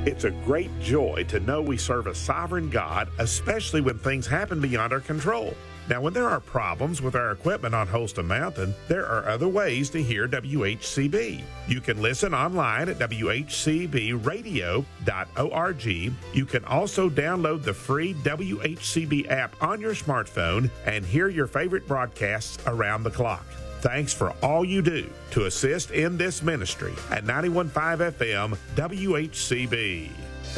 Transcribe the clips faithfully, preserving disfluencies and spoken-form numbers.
It's a great joy to know we serve a sovereign God, especially when things happen beyond our control. Now, when there are problems with our equipment on Holston Mountain, there are other ways to hear W H C B. You can listen online at w h c b radio dot org. You can also download the free W H C B app on your smartphone and hear your favorite broadcasts around the clock. Thanks for all you do to assist in this ministry at ninety-one point five F M W H C B.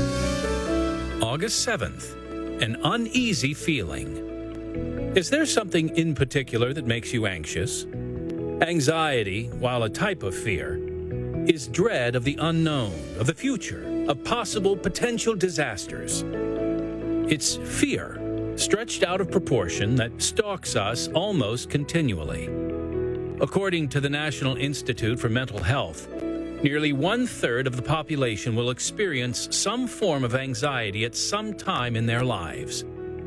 August seventh, an uneasy feeling. Is there something in particular that makes you anxious? Anxiety, while a type of fear, is dread of the unknown, of the future, of possible potential disasters. It's fear, stretched out of proportion, that stalks us almost continually. According to the National Institute for Mental Health, nearly one-third of the population will experience some form of anxiety at some time in their lives.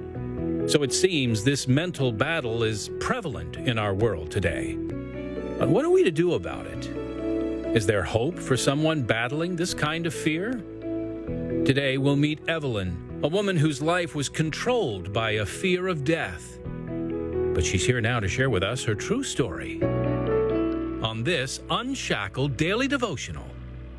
So it seems this mental battle is prevalent in our world today. But what are we to do about it? Is there hope for someone battling this kind of fear? Today we'll meet Evelyn, a woman whose life was controlled by a fear of death. But she's here now to share with us her true story on this Unshackled Daily Devotional.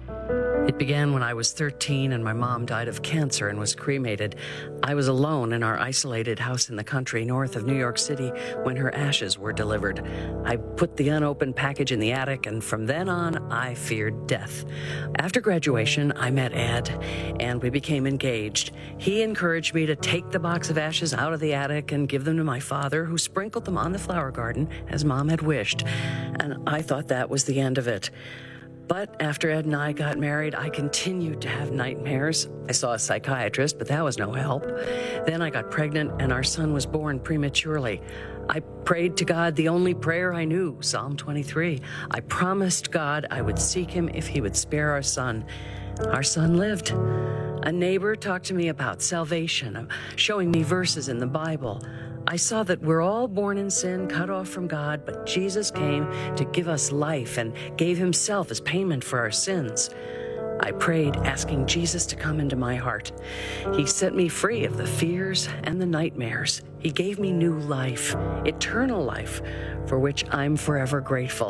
It began when I was thirteen and my mom died of cancer and was cremated. I was alone in our isolated house in the country north of New York City when her ashes were delivered. I put the unopened package in the attic, and from then on, I feared death. After graduation, I met Ed, and we became engaged. He encouraged me to take the box of ashes out of the attic and give them to my father, who sprinkled them on the flower garden, as Mom had wished. And I thought that was the end of it. But after Ed and I got married, I continued to have nightmares. I saw a psychiatrist, but that was no help. Then I got pregnant, and our son was born prematurely. I prayed to God the only prayer I knew, Psalm twenty-three. I promised God I would seek him if he would spare our son. Our son lived. A neighbor talked to me about salvation, showing me verses in the Bible. I saw that we're all born in sin, cut off from God, but Jesus came to give us life and gave himself as payment for our sins. I prayed, asking Jesus to come into my heart. He set me free of the fears and the nightmares. He gave me new life, eternal life, for which I'm forever grateful.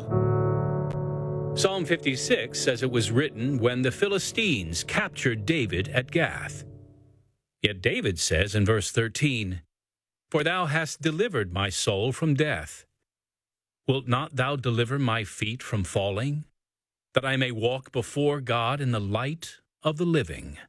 Psalm fifty-six says it was written when the Philistines captured David at Gath. Yet David says in verse thirteen, "For thou hast delivered my soul from death. Wilt not thou deliver my feet from falling, that I may walk before God in the light of the living?"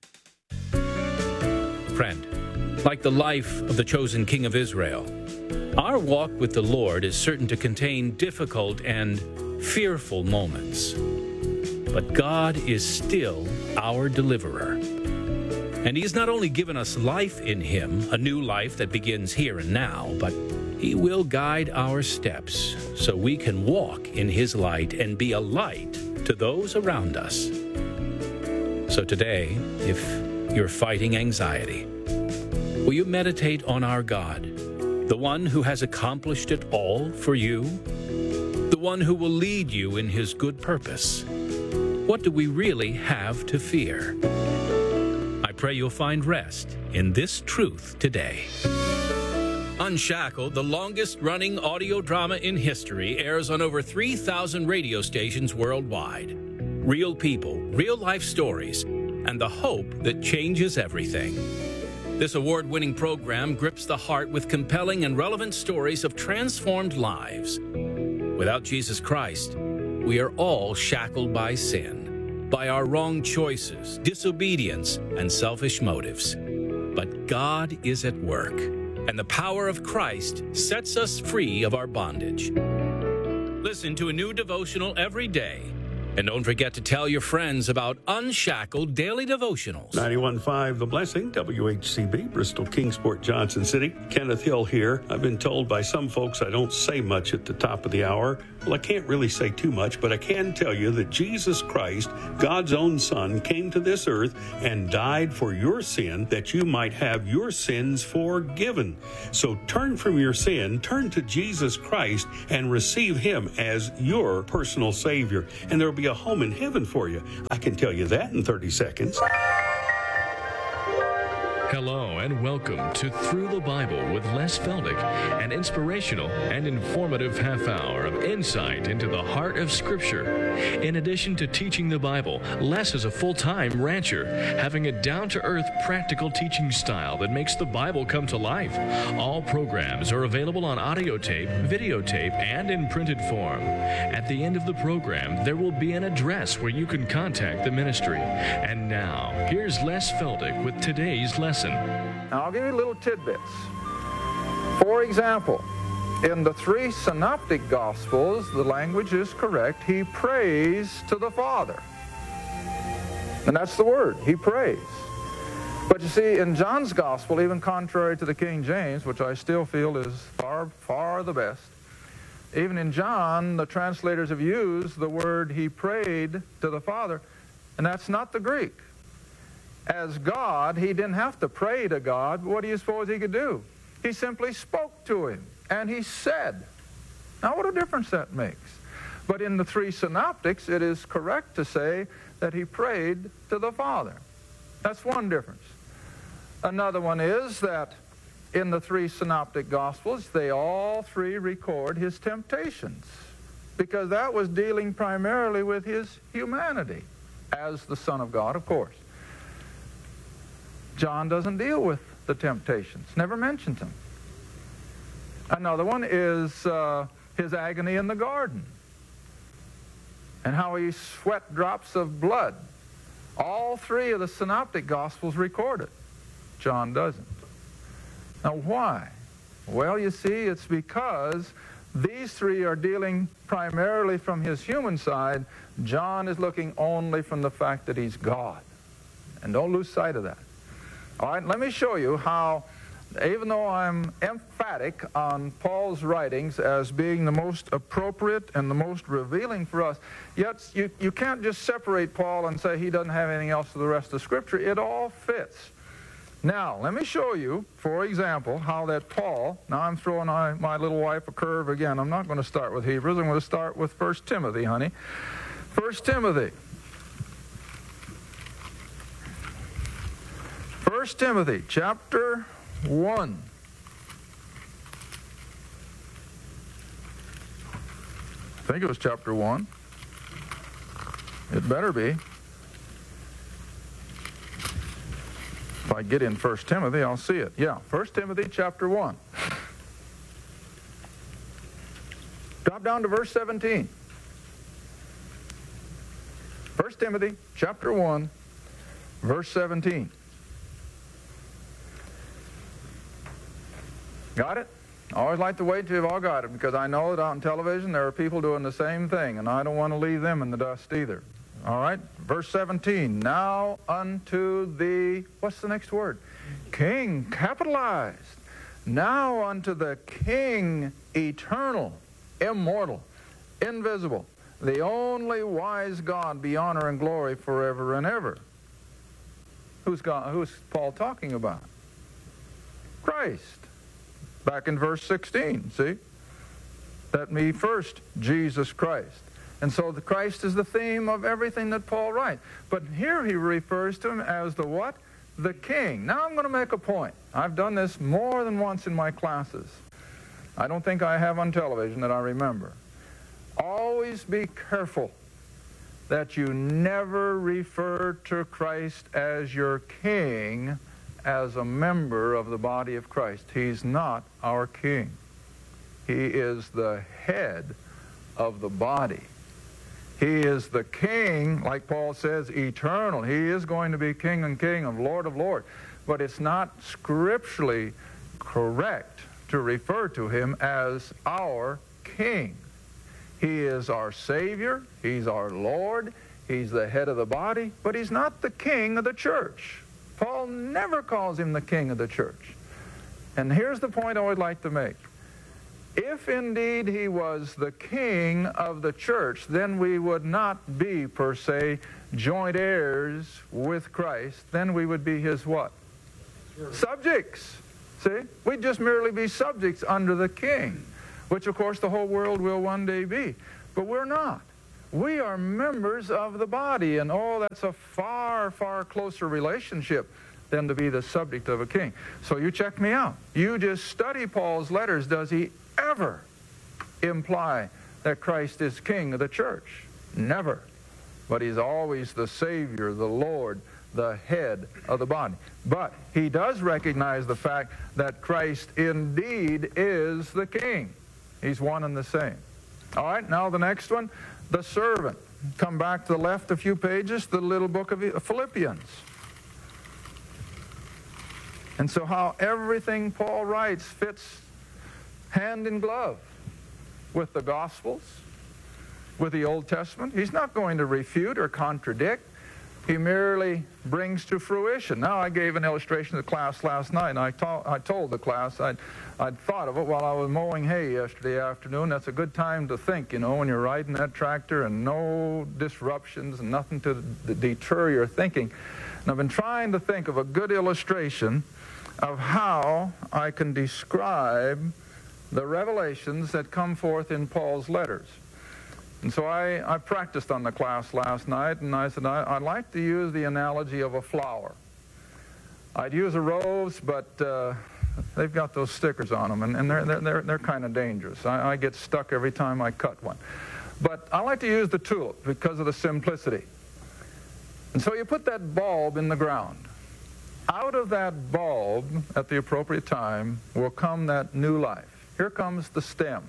Friend, like the life of the chosen king of Israel, our walk with the Lord is certain to contain difficult and fearful moments. But God is still our deliverer. And he has not only given us life in him, a new life that begins here and now, but he will guide our steps so we can walk in his light and be a light to those around us. So today, if you're fighting anxiety, will you meditate on our God, the one who has accomplished it all for you, the one who will lead you in his good purpose? What do we really have to fear? I pray you'll find rest in this truth today. Unshackled, the longest-running audio drama in history, airs on over three thousand radio stations worldwide. Real people, real-life stories, and the hope that changes everything. This award-winning program grips the heart with compelling and relevant stories of transformed lives. Without Jesus Christ, we are all shackled by sin, by our wrong choices, disobedience, and selfish motives. But God is at work, and the power of Christ sets us free of our bondage. Listen to a new devotional every day. And don't forget to tell your friends about Unshackled Daily Devotionals. ninety-one point five The Blessing, W H C B, Bristol, Kingsport, Johnson City. Kenneth Hill here. I've been told by some folks I don't say much at the top of the hour. Well, I can't really say too much, but I can tell you that Jesus Christ, God's own Son, came to this earth and died for your sin, that you might have your sins forgiven. So turn from your sin, turn to Jesus Christ, and receive him as your personal Savior. And there will be a home in heaven for you. I can tell you that in thirty seconds. Hello and welcome to Through the Bible with Les Feldick, an inspirational and informative half hour of insight into the heart of Scripture. In addition to teaching the Bible, Les is a full-time rancher, having a down-to-earth practical teaching style that makes the Bible come to life. All programs are available on audio tape, videotape, and in printed form. At the end of the program, there will be an address where you can contact the ministry. And now, here's Les Feldick with today's lesson. Now, I'll give you little tidbits. For example, in the three synoptic Gospels, the language is correct. He prays to the Father. And that's the word, he prays. But you see, in John's Gospel, even contrary to the King James, which I still feel is far, far the best, even in John, the translators have used the word he prayed to the Father, and that's not the Greek. As God, he didn't have to pray to God. What do you suppose he could do? He simply spoke to him, and he said. Now, what a difference that makes. But in the three synoptics, it is correct to say that he prayed to the Father. That's one difference. Another one is that in the three synoptic Gospels, they all three record his temptations, because that was dealing primarily with his humanity as the Son of God, of course. John doesn't deal with the temptations, never mentions them. Another one is uh, his agony in the garden and how he sweat drops of blood. All three of the synoptic Gospels record it. John doesn't. Now, why? Well, you see, it's because these three are dealing primarily from his human side. John is looking only from the fact that he's God. And don't lose sight of that. All right, let me show you how, even though I'm emphatic on Paul's writings as being the most appropriate and the most revealing for us, yet you, you can't just separate Paul and say he doesn't have anything else to the rest of Scripture. It all fits. Now, let me show you, for example, how that Paul, now I'm throwing my, my little wife a curve again. I'm not going to start with Hebrews. I'm going to start with First Timothy, honey. First Timothy. First Timothy, chapter one. I think it was chapter one. It better be. If I get in First Timothy, I'll see it. Yeah, First Timothy, chapter one. Drop down to verse seventeen. First Timothy, chapter one, verse seventeen. Got it? I always like to wait till you've all got it, because I know that on television there are people doing the same thing, and I don't want to leave them in the dust either. All right? Verse seventeen. Now unto the, what's the next word? King, capitalized. Now unto the King, eternal, immortal, invisible, the only wise God, be honor and glory forever and ever. Who's God, who's Paul talking about? Christ. Back in verse sixteen, see? Let me first, Jesus Christ. And so the Christ is the theme of everything that Paul writes. But here he refers to him as the what? The King. Now I'm going to make a point. I've done this more than once in my classes. I don't think I have on television that I remember. Always be careful that you never refer to Christ as your King as a member of the body of Christ. He's not our King. He is the head of the body. He is the King, like Paul says, eternal. He is going to be King and King of Lord of Lords. But it's not scripturally correct to refer to him as our King. He is our Savior. He's our Lord. He's the head of the body. But he's not the King of the church. Paul never calls him the King of the church. And here's the point I would like to make. If indeed he was the King of the church, then we would not be, per se, joint heirs with Christ. Then we would be his what? Sure. Subjects. See? We'd just merely be subjects under the King, which, of course, the whole world will one day be. But we're not. We are members of the body, and oh, that's a far, far closer relationship than to be the subject of a king. So you check me out. You just study Paul's letters. Does he ever imply that Christ is king of the church? Never. But he's always the Savior, the Lord, the head of the body. But he does recognize the fact that Christ indeed is the king. He's one and the same. All right, now the next one, the servant. Come back to the left a few pages, the little book of Philippians. And so how everything Paul writes fits hand in glove with the Gospels, with the Old Testament. He's not going to refute or contradict. He merely brings to fruition. Now, I gave an illustration to the class last night, and I, ta- I told the class I'd, I'd thought of it while I was mowing hay yesterday afternoon. That's a good time to think, you know, when you're riding that tractor and no disruptions and nothing to d- deter your thinking. And I've been trying to think of a good illustration of how I can describe the revelations that come forth in Paul's letters. And so I, I practiced on the class last night, and I said, I, I'd like to use the analogy of a flower. I'd use a rose, but uh, they've got those stickers on them, and, and they're, they're, they're, they're kind of dangerous. I, I get stuck every time I cut one. But I like to use the tulip because of the simplicity. And so you put that bulb in the ground. Out of that bulb, at the appropriate time, will come that new life. Here comes the stem.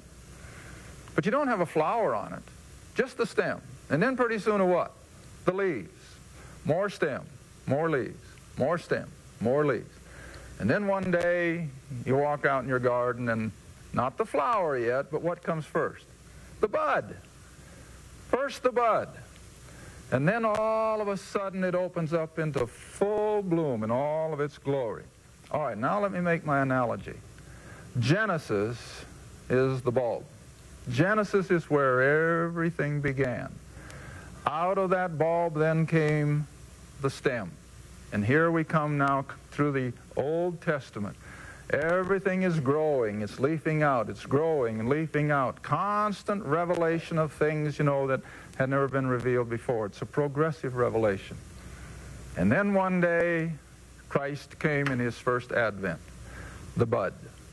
But you don't have a flower on it, just the stem. And then pretty soon a what? The leaves. More stem, more leaves, more stem, more leaves. And then one day you walk out in your garden and not the flower yet, but what comes first? The bud. First the bud. And then all of a sudden it opens up into full bloom in all of its glory. All right, now let me make my analogy. Genesis is the bulb. Genesis is where everything began. Out of that bulb then came the stem. And here we come now through the Old Testament. Everything is growing, it's leafing out, it's growing and leafing out. Constant revelation of things, you know, that had never been revealed before. It's a progressive revelation. And then one day, Christ came in his first advent, the bud,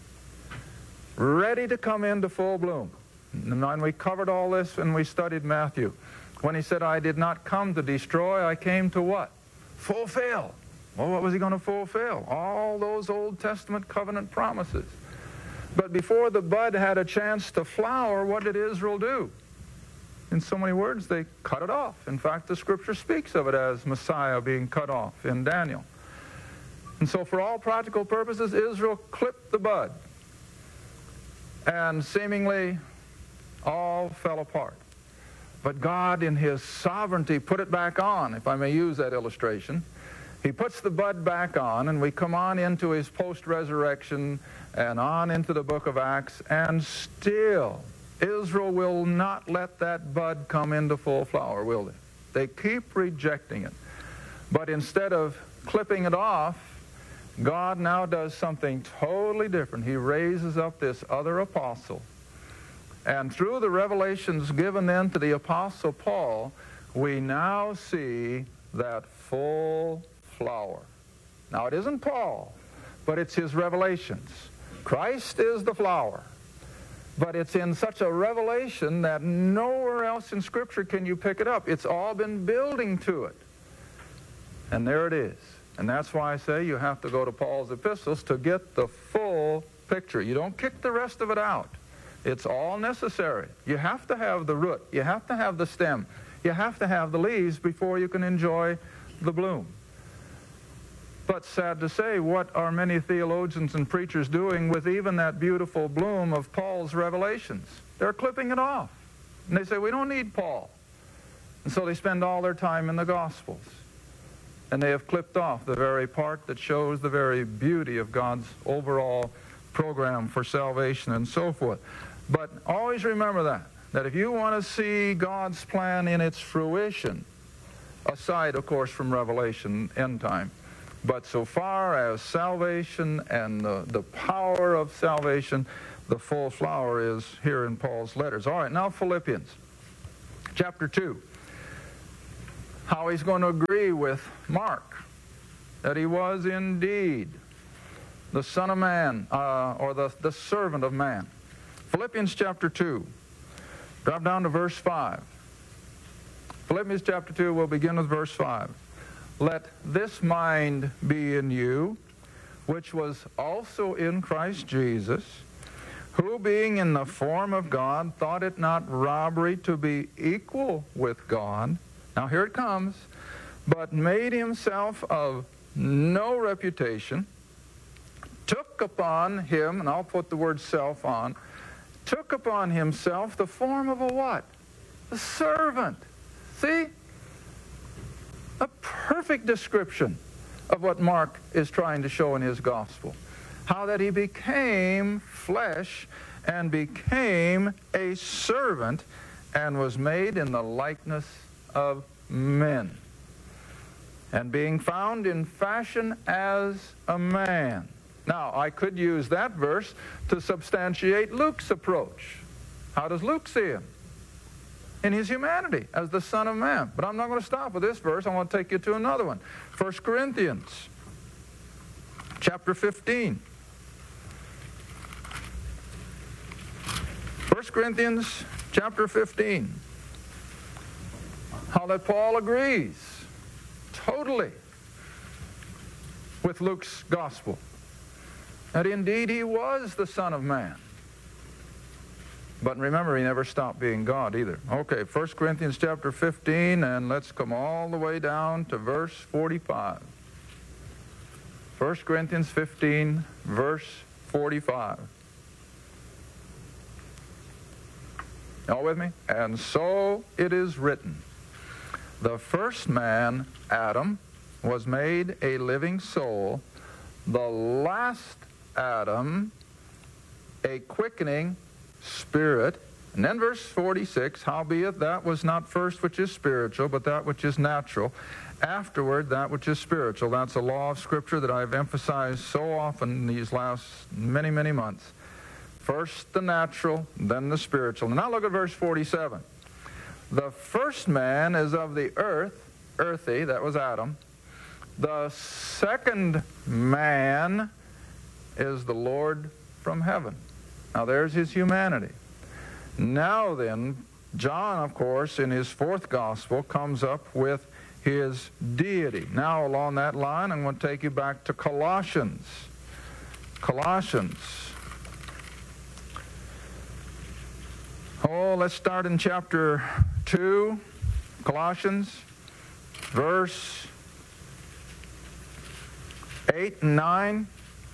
ready to come into full bloom. And when we covered all this and we studied Matthew, when he said, I did not come to destroy, I came to what? Fulfill. Well, what was he going to fulfill? All those Old Testament covenant promises. But before the bud had a chance to flower, what did Israel do? In so many words, they cut it off. In fact, the Scripture speaks of it as Messiah being cut off in Daniel. And so for all practical purposes, Israel clipped the bud. And seemingly all fell apart. But God, in his sovereignty, put it back on, if I may use that illustration. He puts the bud back on, and we come on into his post-resurrection and on into the book of Acts, and still Israel will not let that bud come into full flower, will they? They keep rejecting it. But instead of clipping it off, God now does something totally different. He raises up this other apostle. And through the revelations given then to the Apostle Paul, we now see that full flower. Now, it isn't Paul, but it's his revelations. Christ is the flower. But it's in such a revelation that nowhere else in Scripture can you pick it up. It's all been building to it. And there it is. And that's why I say you have to go to Paul's epistles to get the full picture. You don't kick the rest of it out. It's all necessary. You have to have the root. You have to have the stem. You have to have the leaves before you can enjoy the bloom. But sad to say, what are many theologians and preachers doing with even that beautiful bloom of Paul's revelations? They're clipping it off. And they say, we don't need Paul. And so they spend all their time in the Gospels. And they have clipped off the very part that shows the very beauty of God's overall program for salvation and so forth. But always remember that, that if you want to see God's plan in its fruition, aside, of course, from Revelation, end time, but so far as salvation and the, the power of salvation, the full flower is here in Paul's letters. All right, now Philippians, chapter two. How he's going to agree with Mark that he was indeed the Son of Man, uh, or the, the servant of man. Philippians chapter two. Drop down to verse five. Philippians chapter two, we'll begin with verse five. Let this mind be in you, which was also in Christ Jesus, who being in the form of God, thought it not robbery to be equal with God. Now here it comes. But made himself of no reputation, took upon him, and I'll put the word self on, took upon himself the form of a what? A servant. See? A perfect description of what Mark is trying to show in his gospel. How that he became flesh and became a servant and was made in the likeness of men. And being found in fashion as a man. Now, I could use that verse to substantiate Luke's approach. How does Luke see him? In his humanity, as the Son of Man. But I'm not going to stop with this verse. I want to take you to another one. First Corinthians chapter fifteen. First Corinthians chapter fifteen. How that Paul agrees totally with Luke's gospel, that indeed he was the Son of Man. But remember, he never stopped being God either. Okay, First Corinthians chapter fifteen, and let's come all the way down to verse forty-five. First Corinthians fifteen, verse forty-five. Y'all with me? And so it is written, the first man, Adam, was made a living soul. The last Adam, a quickening spirit. And then verse forty-six, howbeit that was not first which is spiritual, but that which is natural. Afterward, that which is spiritual. That's a law of Scripture that I've emphasized so often these last many, many months. First the natural, then the spiritual. And now look at verse forty-seven. The first man is of the earth, earthy, that was Adam. The second man is the Lord from heaven. Now there's his humanity. Now then, John, of course, in his fourth gospel, comes up with his deity. Now along that line, I'm going to take you back to Colossians. Colossians. Oh, let's start in chapter two, Colossians, verse eight and nine.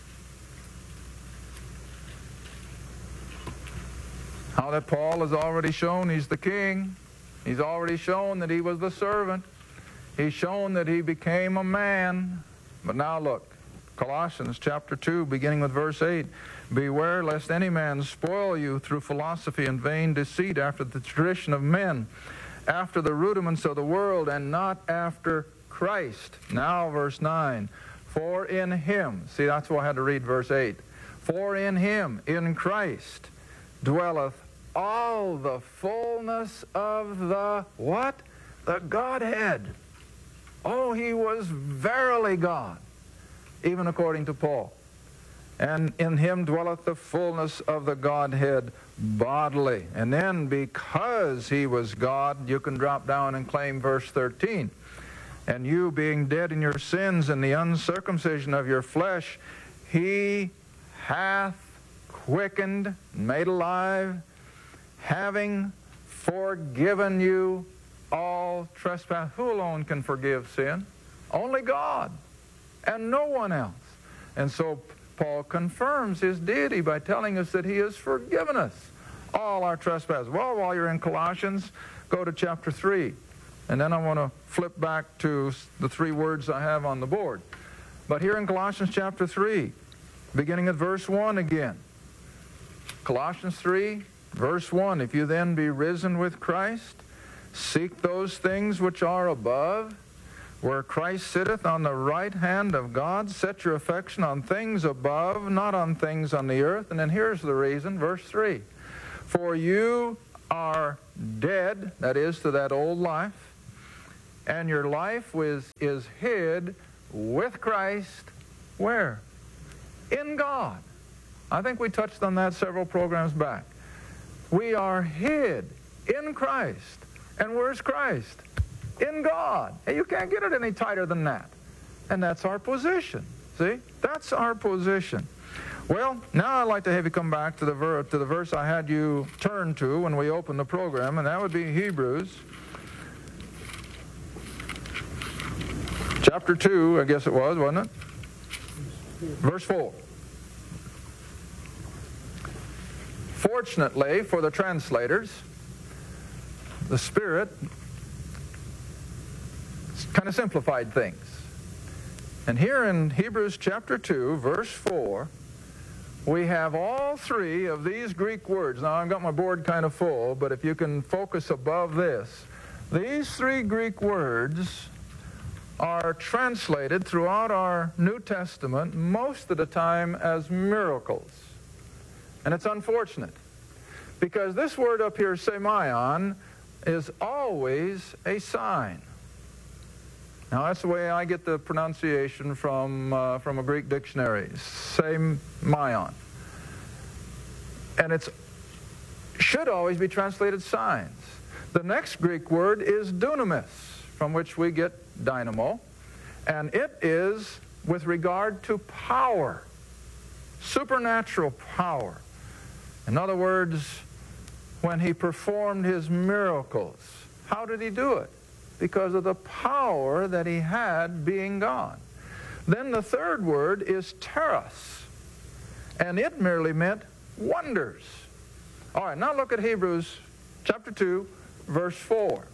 How that Paul has already shown he's the king. He's already shown that he was the servant. He's shown that he became a man. But now look, Colossians chapter two, beginning with verse eight. Beware lest any man spoil you through philosophy and vain deceit, after the tradition of men, after the rudiments of the world, and not after Christ. Now verse nine. For in him, see, that's why I had to read verse eight. For in him, in Christ, dwelleth all the fullness of the what? The Godhead. Oh, he was verily God, even according to Paul. And in him dwelleth the fullness of the Godhead bodily. And then because he was God, you can drop down and claim verse thirteen. And you being dead in your sins and the uncircumcision of your flesh, he hath quickened, made alive, having forgiven you all trespass. Who alone can forgive sin? Only God, and no one else. And so Paul confirms his deity by telling us that he has forgiven us all our trespasses. Well, while you're in Colossians, go to chapter three. And then I want to flip back to the three words I have on the board. But here in Colossians chapter three, beginning at verse one again. Colossians three, verse one. If you then be risen with Christ, seek those things which are above, where Christ sitteth on the right hand of God. Set your affection on things above, not on things on the earth. And then here's the reason, verse three. For you are dead, that is, to that old life, and your life was, is hid with Christ, where? In God. I think we touched on that several programs back. We are hid in Christ. And where's Christ? In God. Hey, you can't get it any tighter than that. And that's our position. See? That's our position. Well, now I'd like to have you come back to the, ver to the verse I had you turn to when we opened the program, and that would be Hebrews chapter two, I guess it was, wasn't it? Verse four. Fortunately for the translators, the Spirit kind of simplified things. And here in Hebrews chapter two, verse four, we have all three of these Greek words. Now, I've got my board kind of full, but if you can focus above this, these three Greek words are translated throughout our New Testament most of the time as miracles. And it's unfortunate, because this word up here, semeion, is always a sign. Now, that's the way I get the pronunciation from, uh, from a Greek dictionary, semeion. And it should always be translated signs. The next Greek word is dunamis, from which we get dynamo, and it is with regard to power, supernatural power. In other words, when he performed his miracles, how did he do it? Because of the power that he had being God. Then the third word is teros, and it merely meant wonders. All right, now look at Hebrews chapter two, verse four.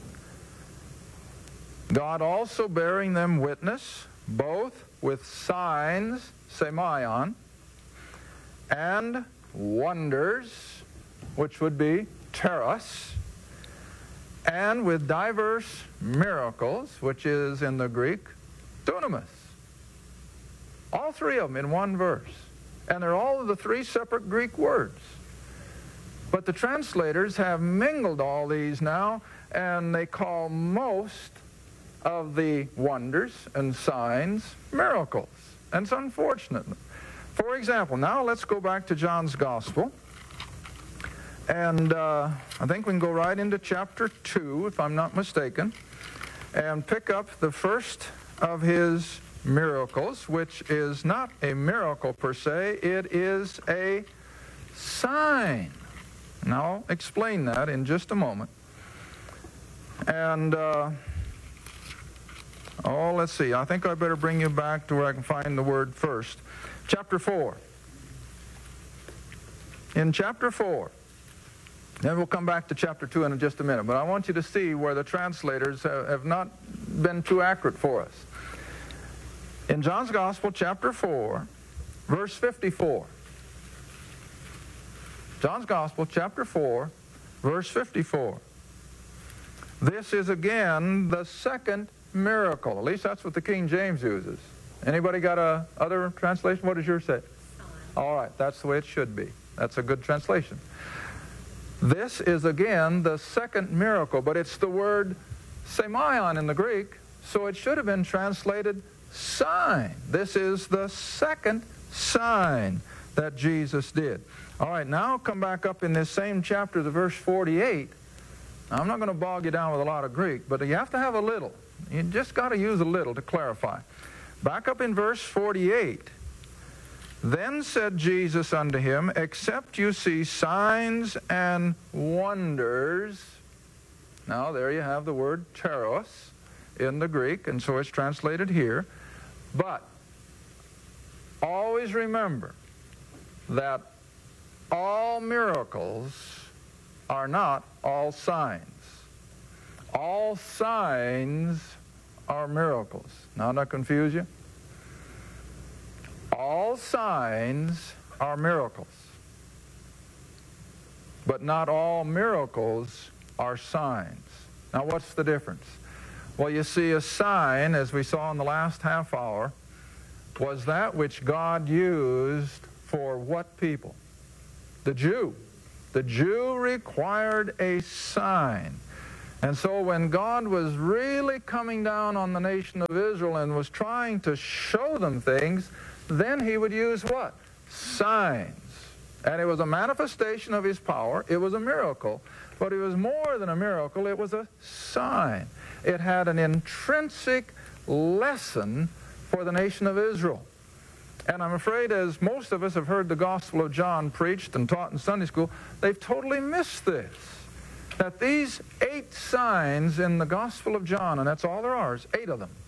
God also bearing them witness, both with signs, semeion, and wonders, which would be teros, and with diverse miracles, which is in the Greek, dunamis. All three of them in one verse. And they're all of the three separate Greek words. But the translators have mingled all these now, and they call most of the wonders and signs miracles. And it's unfortunate. For example, now let's go back to John's Gospel. And uh, I think we can go right into chapter two, if I'm not mistaken, and pick up the first of his miracles, which is not a miracle per se, it is a sign. And I'll explain that in just a moment. And, uh, oh, let's see, I think I better bring you back to where I can find the word first. Chapter four. In chapter four, then we'll come back to chapter two in just a minute, but I want you to see where the translators have, have not been too accurate for us. In John's Gospel, chapter four, verse fifty-four. John's Gospel, chapter four, verse fifty-four. This is again the second miracle. At least that's what the King James uses. Anybody got a other translation? What does yours say? All right, that's the way it should be. That's a good translation. This is again the second miracle, but it's the word semeion in the Greek, so it should have been translated sign. This is the second sign that Jesus did. All right, now come back up in this same chapter to verse forty-eight. Now, I'm not going to bog you down with a lot of Greek, but you have to have a little. You just got to use a little to clarify. Back up in verse forty-eight. Then said Jesus unto him, except you see signs and wonders. Now, there you have the word teros in the Greek, and so it's translated here. But always remember that all miracles are not all signs. All signs are miracles. Now, not confuse you? All signs are miracles. But not all miracles are signs. Now, what's the difference? Well, you see, a sign, as we saw in the last half hour, was that which God used for what people? The Jew. The Jew required a sign. And so when God was really coming down on the nation of Israel and was trying to show them things, then he would use what? Signs. And it was a manifestation of his power. It was a miracle. But it was more than a miracle. It was a sign. It had an intrinsic lesson for the nation of Israel. And I'm afraid, as most of us have heard the Gospel of John preached and taught in Sunday school, they've totally missed this. That these eight signs in the Gospel of John, and that's all there are, is eight of them.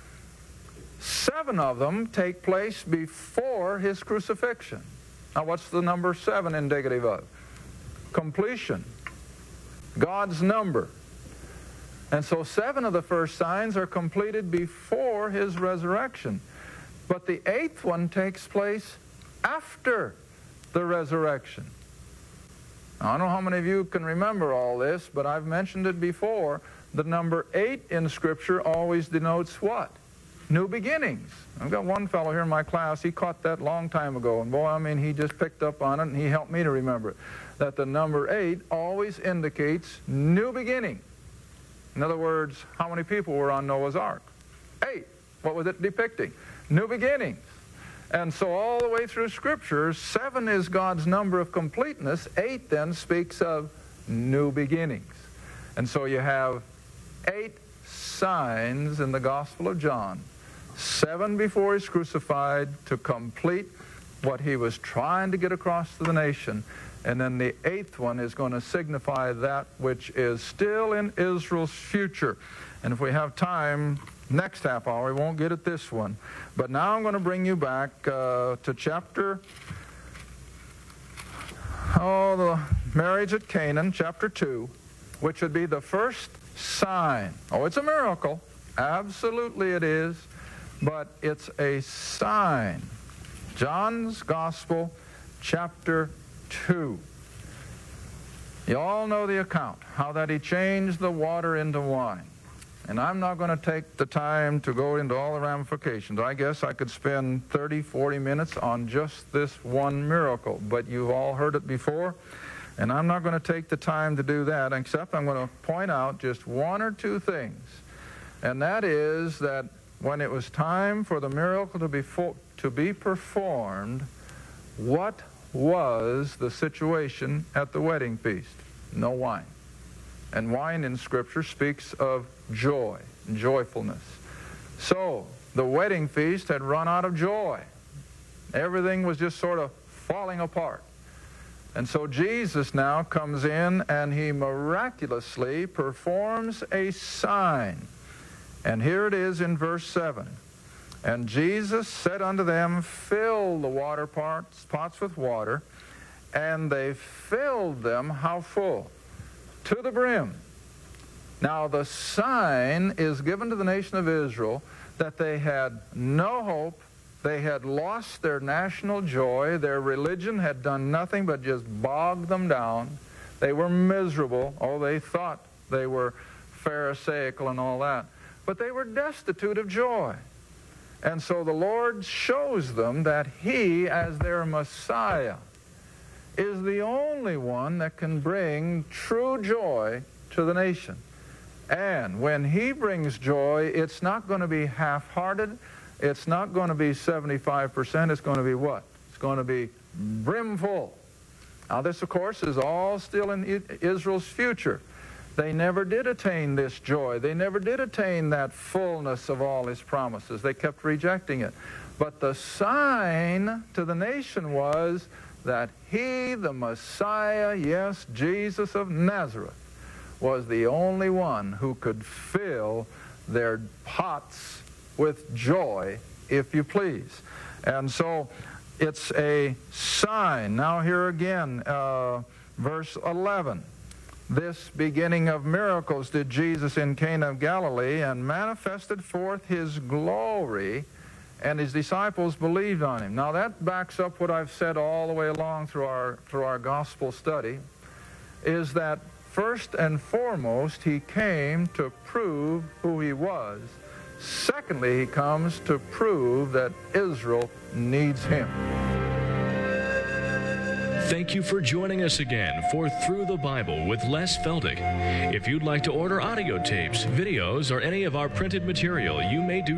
Seven of them take place before his crucifixion. Now, what's the number seven indicative of? Completion. God's number. And so seven of the first signs are completed before his resurrection. But the eighth one takes place after the resurrection. Now, I don't know how many of you can remember all this, but I've mentioned it before. The number eight in Scripture always denotes what? New beginnings. I've got one fellow here in my class, he caught that long time ago, and boy, I mean, he just picked up on it, and he helped me to remember it, that the number eight always indicates new beginning. In other words, how many people were on Noah's Ark? Eight. What was it depicting? New beginnings. And so all the way through Scripture, seven is God's number of completeness. Eight then speaks of new beginnings. And so you have eight signs in the Gospel of John. Seven before he's crucified to complete what he was trying to get across to the nation. And then the eighth one is going to signify that which is still in Israel's future. And if we have time, next half hour, we won't get at this one. But now I'm going to bring you back uh, to chapter, oh, the marriage at Canaan, chapter two, which would be the first sign. Oh, it's a miracle. Absolutely it is. But it's a sign. John's Gospel, chapter two. You all know the account, how that he changed the water into wine. And I'm not going to take the time to go into all the ramifications. I guess I could spend thirty, forty minutes on just this one miracle. But you've all heard it before. And I'm not going to take the time to do that, except I'm going to point out just one or two things. And that is that when it was time for the miracle to be, to be performed, what was the situation at the wedding feast? No wine. And wine in Scripture speaks of joy and joyfulness. So, the wedding feast had run out of joy. Everything was just sort of falling apart. And so Jesus now comes in and he miraculously performs a sign. And here it is in verse seven. And Jesus said unto them, fill the water pots, pots with water. And they filled them, how full? To the brim. Now the sign is given to the nation of Israel that they had no hope. They had lost their national joy. Their religion had done nothing but just bog them down. They were miserable. Oh, they thought they were pharisaical and all that. But they were destitute of joy. And so the Lord shows them that he, as their Messiah, is the only one that can bring true joy to the nation. And when he brings joy, it's not going to be half-hearted. It's not going to be seventy-five percent. It's going to be what? It's going to be brimful. Now this, of course, is all still in Israel's future. They never did attain this joy. They never did attain that fullness of all his promises. They kept rejecting it. But the sign to the nation was that he, the Messiah, yes, Jesus of Nazareth, was the only one who could fill their pots with joy, if you please. And so it's a sign. Now here again, uh, verse eleven. This beginning of miracles did Jesus in Cana of Galilee, and manifested forth his glory, and his disciples believed on him. Now that backs up what I've said all the way along through our, through our gospel study, is that first and foremost, he came to prove who he was. Secondly, he comes to prove that Israel needs him. Thank you for joining us again for Through the Bible with Les Feldick. If you'd like to order audio tapes, videos, or any of our printed material, you may do